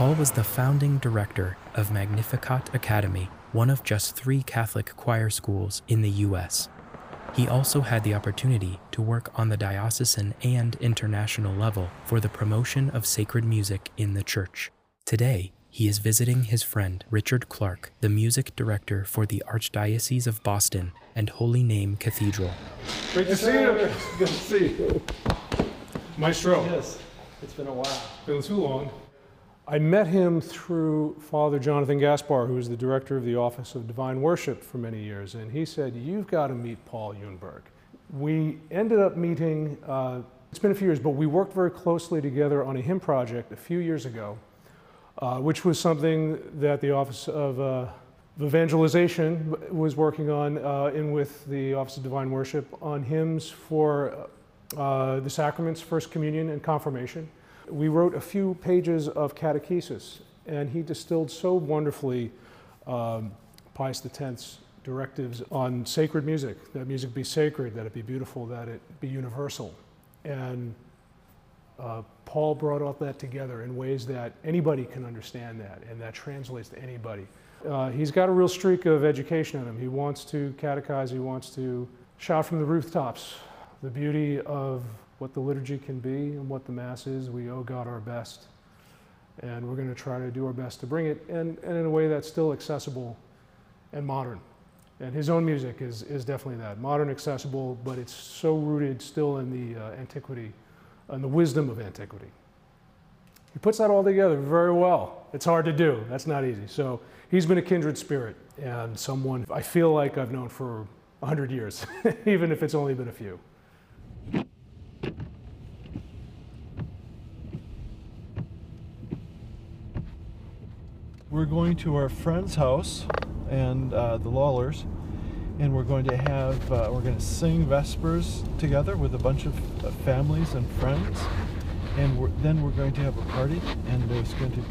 Paul was the founding director of Magnificat Academy, one of just 3 Catholic choir schools in the U.S. He also had the opportunity to work on the diocesan and international level for the promotion of sacred music in the church. Today, he is visiting his friend Richard Clark, the music director for the Archdiocese of Boston and Holy Name Cathedral. Great to see you. Good to see you. Maestro. Yes, it's been a while. Been too long. I met him through Father Jonathan Gaspar, who was the director of the Office of Divine Worship for many years, and he said, "You've got to meet Paul Ewenberg." We ended up meeting, it's been a few years, but we worked very closely together on a hymn project a few years ago, which was something that the Office of Evangelization was working on in with the Office of Divine Worship on hymns for the sacraments, First Communion and Confirmation. We wrote a few pages of catechesis, and he distilled so wonderfully Pius X's directives on sacred music, that music be sacred, that it be beautiful, that it be universal. And Paul brought all that together in ways that anybody can understand that, and that translates to anybody. He's got a real streak of education in him. He wants to catechize, he wants to shout from the rooftops the beauty of what the liturgy can be and what the Mass is. We owe God our best, and we're going to try to do our best to bring it and in a way that's still accessible and modern. And his own music is definitely that, modern, accessible, but it's so rooted still in the antiquity and the wisdom of antiquity. He puts that all together very well. It's hard to do, that's not easy. So he's been a kindred spirit and someone I feel like I've known for 100 years, even if it's only been a few. We're going to our friend's house and the Lawlers, and we're going to sing Vespers together with a bunch of families and friends, and then we're going to have a party, and there's going to be